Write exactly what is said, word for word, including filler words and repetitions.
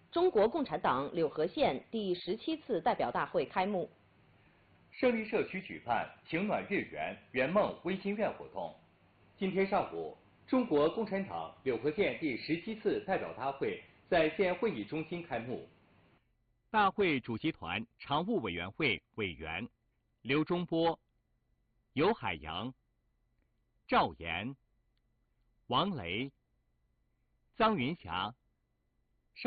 中国共产党柳河县第十七次代表大会开幕。 胜利社区举办情暖月圆圆梦微心愿活动。今天上午，中国共产党柳河县第十七次代表大会在县会议中心开幕。大会主席团常务委员会委员刘忠波、尤海洋、赵岩、王雷、臧云霞、